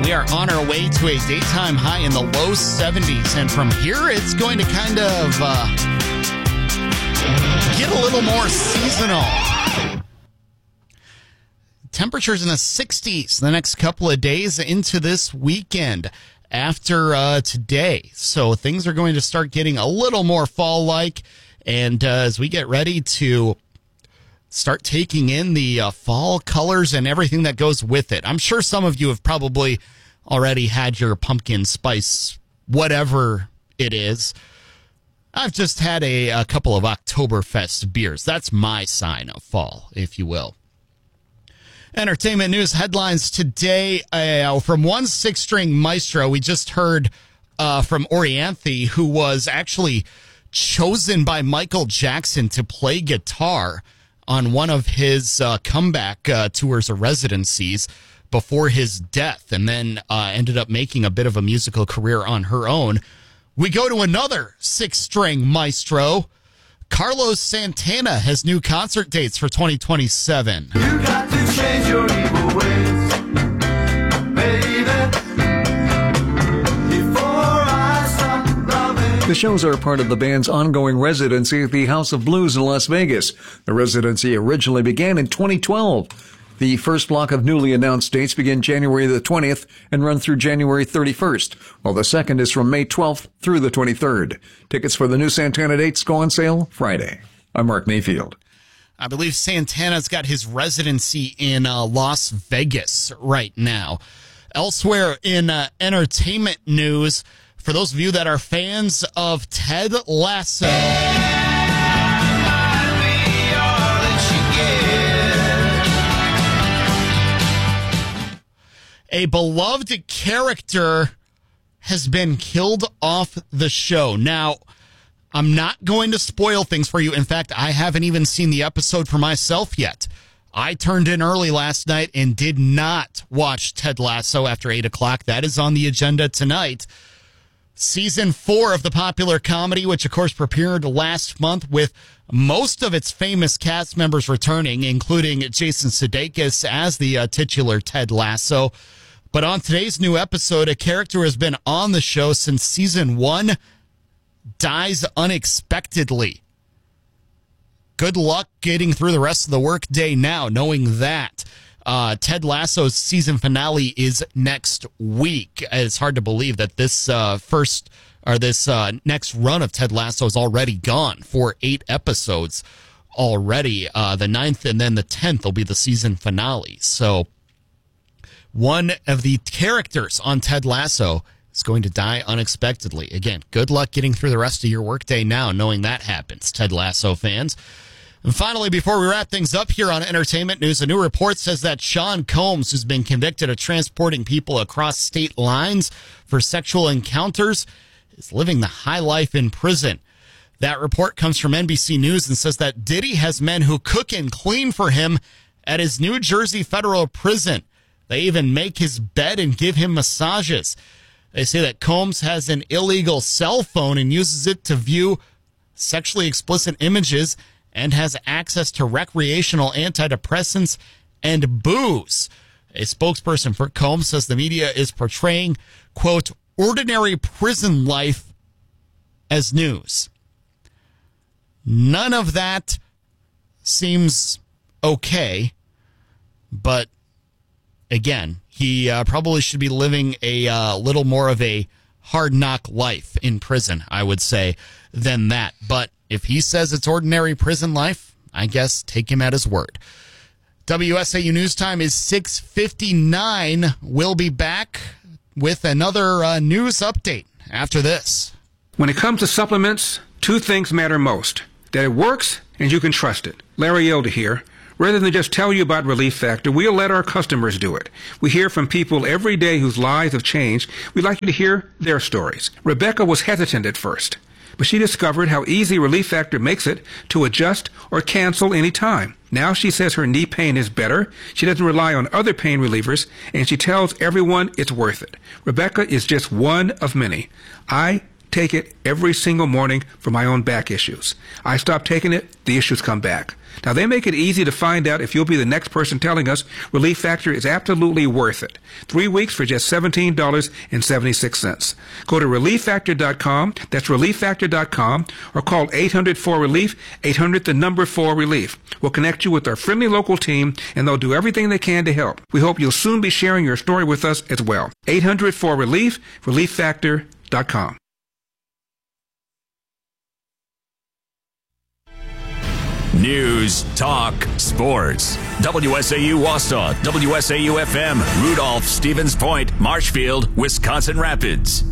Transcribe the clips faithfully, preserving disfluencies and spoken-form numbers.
We are on our way to a daytime high in the low seventies, and from here it's going to kind of uh, get a little more seasonal. Temperatures in the sixties the next couple of days into this weekend after uh, today. So things are going to start getting a little more fall-like, and uh, as we get ready to start taking in the uh, fall colors and everything that goes with it. I'm sure some of you have probably already had your pumpkin spice, whatever it is. I've just had a, a couple of Oktoberfest beers. That's my sign of fall, if you will. Entertainment news headlines today uh, from one six-string maestro. We just heard uh, from Orianthi, who was actually chosen by Michael Jackson to play guitar on one of his uh, comeback uh, tours or residencies before his death, and then uh, ended up making a bit of a musical career on her own. We go to another six-string maestro. Carlos Santana has new concert dates for twenty twenty-seven. You got to change your evil ways, baby, before I stop loving. The shows are part of the band's ongoing residency at the House of Blues in Las Vegas. The residency originally began in twenty twelve. The first block of newly announced dates begin January the twentieth and run through January thirty-first, while the second is from May twelfth through the twenty-third. Tickets for the new Santana dates go on sale Friday. I'm Mark Mayfield. I believe Santana's got his residency in uh, Las Vegas right now. Elsewhere in uh, entertainment news, for those of you that are fans of Ted Lasso, a beloved character has been killed off the show. Now, I'm not going to spoil things for you. In fact, I haven't even seen the episode for myself yet. I turned in early last night and did not watch Ted Lasso after eight o'clock. That is on the agenda tonight. Season four of the popular comedy, which of course premiered last month with most of its famous cast members returning, including Jason Sudeikis as the uh, titular Ted Lasso. But on today's new episode, a character who has been on the show since season one dies unexpectedly. Good luck getting through the rest of the workday now, knowing that. Uh, Ted Lasso's season finale is next week. It's hard to believe that this uh, first or this uh, next run of Ted Lasso is already gone for eight episodes already. Uh, the ninth and then the tenth will be the season finale. So one of the characters on Ted Lasso is going to die unexpectedly. Again, good luck getting through the rest of your workday now, knowing that happens, Ted Lasso fans. And finally, before we wrap things up here on entertainment news, a new report says that Sean Combs, who's been convicted of transporting people across state lines for sexual encounters, is living the high life in prison. That report comes from N B C News and says that Diddy has men who cook and clean for him at his New Jersey federal prison. They even make his bed and give him massages. They say that Combs has an illegal cell phone and uses it to view sexually explicit images and has access to recreational antidepressants and booze. A spokesperson for Combs says the media is portraying, quote, ordinary prison life as news. None of that seems okay, but again, he uh, probably should be living a uh, little more of a hard knock life in prison, I would say, than that. But if he says it's ordinary prison life, I guess take him at his word. W S A U News Time is six fifty-nine. We'll be back with another uh, news update after this. When it comes to supplements, two things matter most: that it works and you can trust it. Larry Elder here. Rather than just tell you about Relief Factor, we'll let our customers do it. We hear from people every day whose lives have changed. We'd like you to hear their stories. Rebecca was hesitant at first, but she discovered how easy Relief Factor makes it to adjust or cancel any time. Now she says her knee pain is better, she doesn't rely on other pain relievers, and she tells everyone it's worth it. Rebecca is just one of many. I take it every single morning for my own back issues. I stop taking it, the issues come back. Now, they make it easy to find out if you'll be the next person telling us Relief Factor is absolutely worth it. Three weeks for just seventeen dollars and seventy-six cents. Go to relief factor dot com, that's relief factor dot com, or call eight hundred four relief, eight hundred the number four relief. We'll connect you with our friendly local team, and they'll do everything they can to help. We hope you'll soon be sharing your story with us as well. eight hundred four relief, relief factor dot com. News, talk, sports. W S A U Wausau, W S A U F M, Rudolph, Stevens Point, Marshfield, Wisconsin Rapids.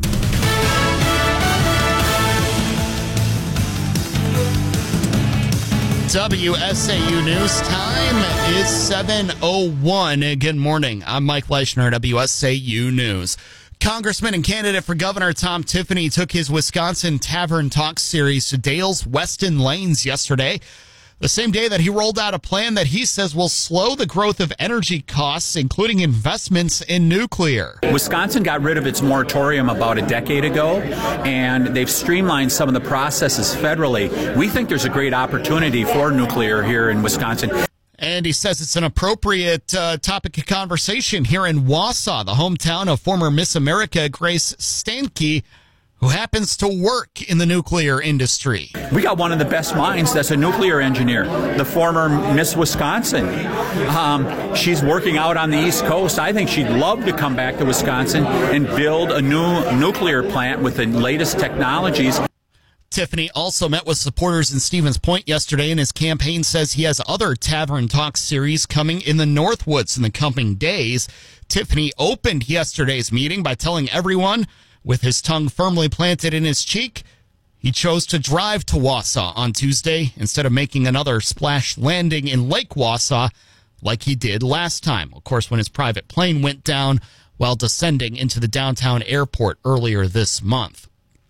W S A U News time is seven oh one. Good morning. I'm Mike Leischner, W S A U News. Congressman and candidate for governor Tom Tiffany took his Wisconsin Tavern Talk series to Dale's Weston Lanes yesterday, the same day that he rolled out a plan that he says will slow the growth of energy costs, including investments in nuclear. Wisconsin got rid of its moratorium about a decade ago, and they've streamlined some of the processes federally. We think there's a great opportunity for nuclear here in Wisconsin. And he says it's an appropriate uh, topic of conversation here in Wausau, the hometown of former Miss America Grace Stanke, who happens to work in the nuclear industry. We got one of the best minds that's a nuclear engineer, the former Miss Wisconsin. Um, she's working out on the East Coast. I think she'd love to come back to Wisconsin and build a new nuclear plant with the latest technologies. Tiffany also met with supporters in Stevens Point yesterday, and his campaign says he has other Tavern Talk series coming in the Northwoods in the coming days. Tiffany opened yesterday's meeting by telling everyone, with his tongue firmly planted in his cheek, he chose to drive to Wausau on Tuesday instead of making another splash landing in Lake Wausau like he did last time, of course, when his private plane went down while descending into the downtown airport earlier this month.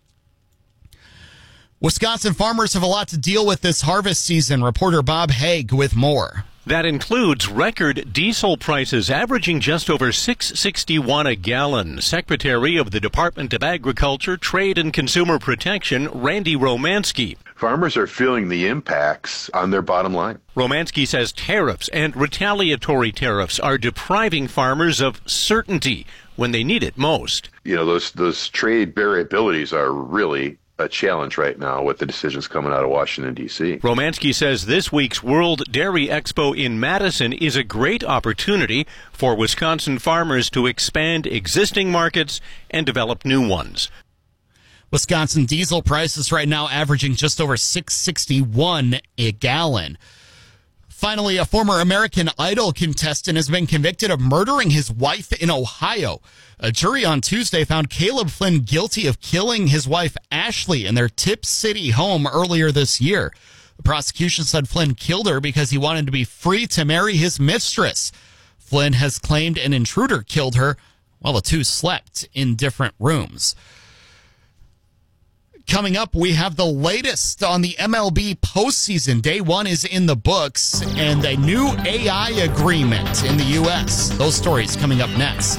Wisconsin farmers have a lot to deal with this harvest season. Reporter Bob Haig with more. That includes record diesel prices averaging just over six dollars and sixty-one cents a gallon. Secretary of the Department of Agriculture, Trade and Consumer Protection, Randy Romanski. Farmers are feeling the impacts on their bottom line. Romanski says tariffs and retaliatory tariffs are depriving farmers of certainty when they need it most. You know, those those trade variabilities are really a challenge right now with the decisions coming out of Washington, D C. Romanski says this week's World Dairy Expo in Madison is a great opportunity for Wisconsin farmers to expand existing markets and develop new ones. Wisconsin diesel prices right now averaging just over six dollars and sixty-one cents a gallon. Finally, a former American Idol contestant has been convicted of murdering his wife in Ohio. A jury on Tuesday found Caleb Flynn guilty of killing his wife Ashley in their Tip City home earlier this year. The prosecution said Flynn killed her because he wanted to be free to marry his mistress. Flynn has claimed an intruder killed her while the two slept in different rooms. Coming up, we have the latest on the M L B postseason. Day one is in the books, and a new A I agreement in the U S. Those stories coming up next.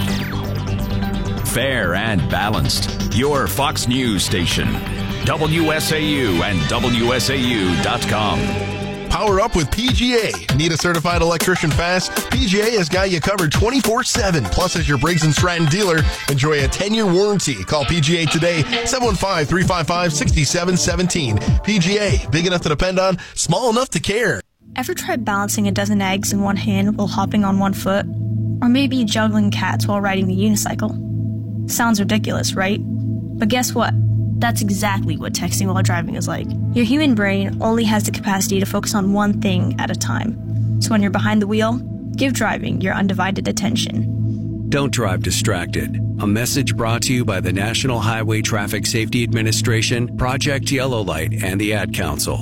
Fair and balanced. Your Fox News station. W S A U and W S A U dot com. Power up with P G A. Need a certified electrician fast? P G A has got you covered twenty-four seven. Plus, as your Briggs and Stratton dealer, enjoy a ten-year warranty. Call P G A today, seven one five, three five five, six seven one seven. P G A, big enough to depend on, small enough to care. Ever tried balancing a dozen eggs in one hand while hopping on one foot? Or maybe juggling cats while riding the unicycle? Sounds ridiculous, right? But guess what? That's exactly what texting while driving is like. Your human brain only has the capacity to focus on one thing at a time. So when you're behind the wheel, give driving your undivided attention. Don't drive distracted. A message brought to you by the National Highway Traffic Safety Administration, Project Yellow Light, and the Ad Council.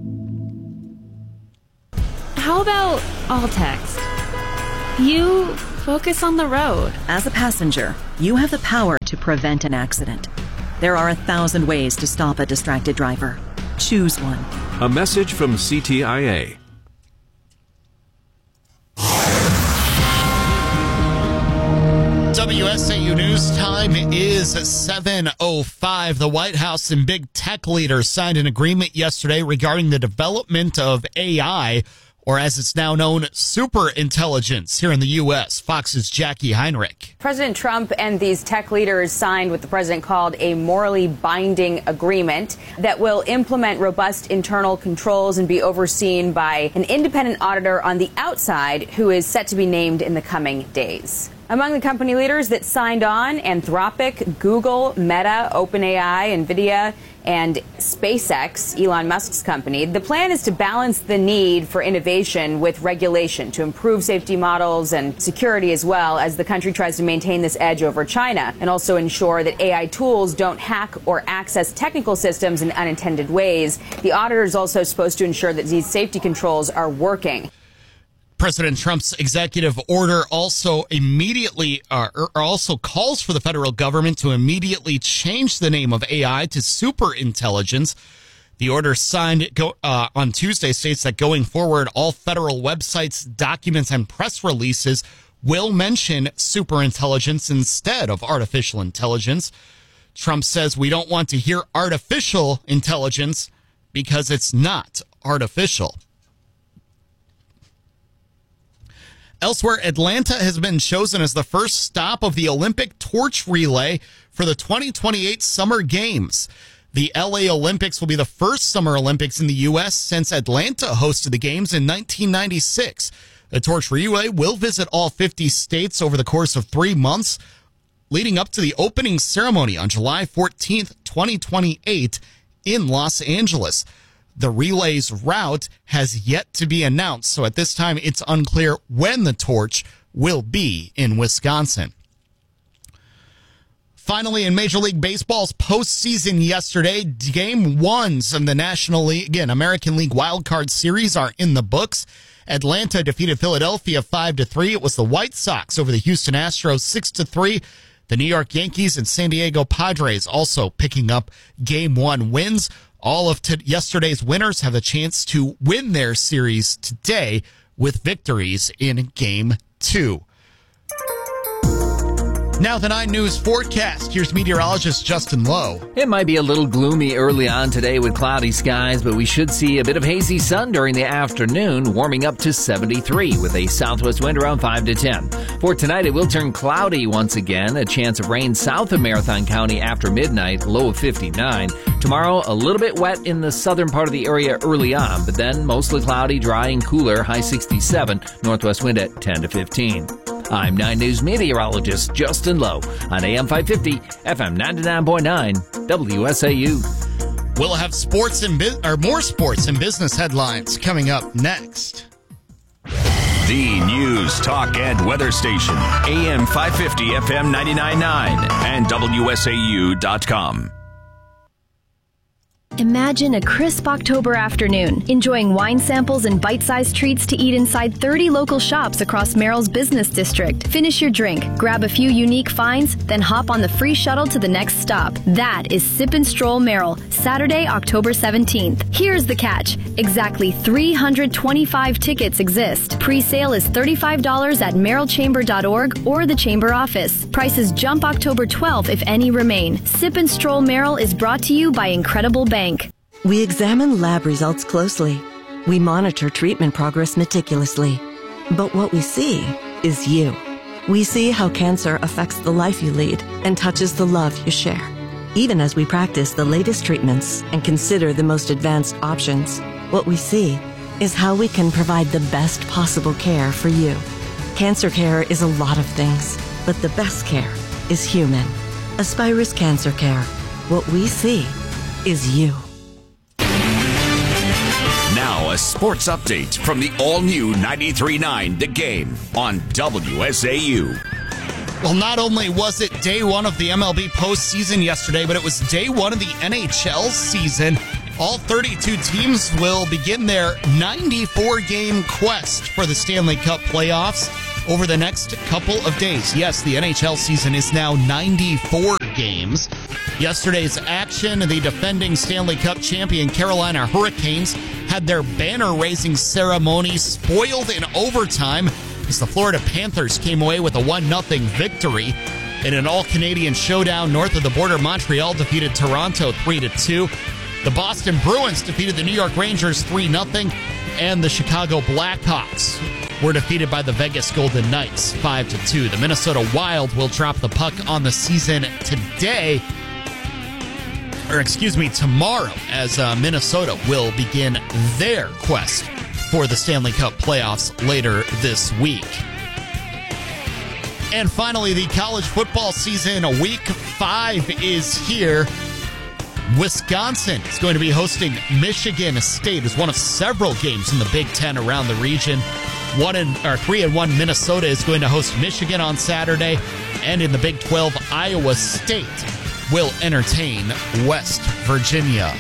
How about all text? You focus on the road. As a passenger, you have the power to prevent an accident. There are a thousand ways to stop a distracted driver. Choose one. A message from C T I A. W S A U News time is seven oh five. The White House and big tech leaders signed an agreement yesterday regarding the development of A I, or as it's now known, superintelligence here in the U S. Fox's Jackie Heinrich. President Trump and these tech leaders signed what the president called a morally binding agreement that will implement robust internal controls and be overseen by an independent auditor on the outside who is set to be named in the coming days. Among the company leaders that signed on, Anthropic, Google, Meta, OpenAI, NVIDIA, and SpaceX, Elon Musk's company. The plan is to balance the need for innovation with regulation to improve safety models and security, as well as the country tries to maintain this edge over China and also ensure that A I tools don't hack or access technical systems in unintended ways. The auditor is also supposed to ensure that these safety controls are working. President Trump's executive order also immediately uh, or also calls for the federal government to immediately change the name of A I to superintelligence. The order signed go, uh, on Tuesday states that going forward, all federal websites, documents, and press releases will mention superintelligence instead of artificial intelligence. Trump says we don't want to hear artificial intelligence because it's not artificial. Elsewhere, Atlanta has been chosen as the first stop of the Olympic torch relay for the twenty twenty-eight Summer Games. The L A Olympics will be the first Summer Olympics in the U S since Atlanta hosted the Games in nineteen ninety-six. The torch relay will visit all fifty states over the course of three months, leading up to the opening ceremony on July fourteenth, twenty twenty-eight in Los Angeles. The relay's route has yet to be announced, so at this time it's unclear when the torch will be in Wisconsin. Finally, in Major League Baseball's postseason yesterday, game ones of the National League, again, American League Wild Card Series are in the books. Atlanta defeated Philadelphia five to three. It was the White Sox over the Houston Astros six to three. The New York Yankees and San Diego Padres also picking up game one wins. All of t- yesterday's winners have a chance to win their series today with victories in game two. Now the nine News forecast. Here's meteorologist Justin Lowe. It might be a little gloomy early on today with cloudy skies, but we should see a bit of hazy sun during the afternoon, warming up to seventy-three with a southwest wind around five to ten. For tonight, it will turn cloudy once again, a chance of rain south of Marathon County after midnight, low of fifty-nine. Tomorrow, a little bit wet in the southern part of the area early on, but then mostly cloudy, dry, and cooler, high sixty-seven, northwest wind at ten to fifteen. I'm nine News meteorologist Justin Lowe on A M five fifty, F M ninety-nine point nine, W S A U. We'll have sports and bu- or more sports and business headlines coming up next. The News, Talk, and Weather Station, A M five fifty, F M ninety-nine point nine, and W S A U dot com. Imagine a crisp October afternoon, enjoying wine samples and bite-sized treats to eat inside thirty local shops across Merrill's business district. Finish your drink, grab a few unique finds, then hop on the free shuttle to the next stop. That is Sip and Stroll Merrill, Saturday, October seventeenth. Here's the catch. Exactly three hundred twenty-five tickets exist. Pre-sale is thirty-five dollars at merrill chamber dot org or the Chamber office. Prices jump October twelfth if any remain. Sip and Stroll Merrill is brought to you by Incredible Bank. We examine lab results closely. We monitor treatment progress meticulously. But what we see is you. We see how cancer affects the life you lead and touches the love you share. Even as we practice the latest treatments and consider the most advanced options, what we see is how we can provide the best possible care for you. Cancer care is a lot of things, but the best care is human. Aspirus Cancer Care. What we see is you. Now, a sports update from the all-new ninety-three point nine The Game on W S A U. Well, not only was it day one of the M L B postseason yesterday, but it was day one of the N H L season. All thirty-two teams will begin their ninety-four game quest for the Stanley Cup playoffs over the next couple of days. Yes, the N H L season is now ninety-four games. Yesterday's action, the defending Stanley Cup champion Carolina Hurricanes had their banner-raising ceremony spoiled in overtime as the Florida Panthers came away with a one nothing victory. In an all-Canadian showdown north of the border, Montreal defeated Toronto three to two. The Boston Bruins defeated the New York Rangers three nothing. And the Chicago Blackhawks were defeated by the Vegas Golden Knights five to two. The Minnesota Wild will drop the puck on the season today, or excuse me, tomorrow, as uh, Minnesota will begin their quest for the Stanley Cup playoffs later this week. And finally, the college football season, week five is here. Wisconsin is going to be hosting Michigan State as one of several games in the Big Ten around the region. One and or three and one Minnesota is going to host Michigan on Saturday, and in the Big twelve, Iowa State will entertain West Virginia.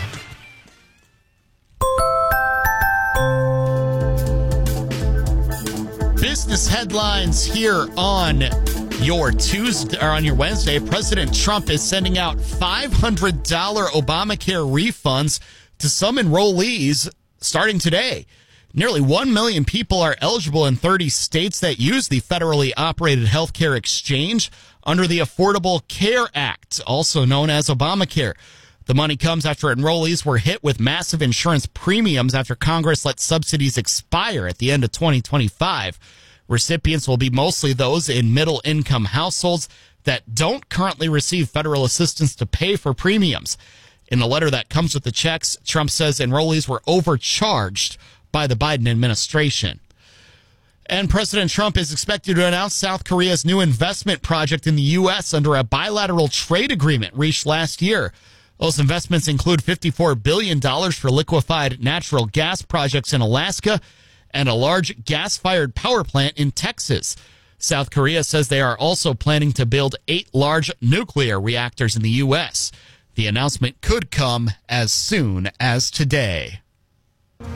Business headlines here on your Tuesday or on your Wednesday. President Trump is sending out five hundred dollars Obamacare refunds to some enrollees starting today. Nearly one million people are eligible in thirty states that use the federally operated healthcare exchange under the Affordable Care Act, also known as Obamacare. The money comes after enrollees were hit with massive insurance premiums after Congress let subsidies expire at the end of twenty twenty-five. Recipients will be mostly those in middle-income households that don't currently receive federal assistance to pay for premiums. In the letter that comes with the checks, Trump says enrollees were overcharged by the Biden administration. And President Trump is expected to announce South Korea's new investment project in the U S under a bilateral trade agreement reached last year. Those investments include fifty-four billion dollars for liquefied natural gas projects in Alaska and a large gas-fired power plant in Texas. South Korea says they are also planning to build eight large nuclear reactors in the U S. The announcement could come as soon as today.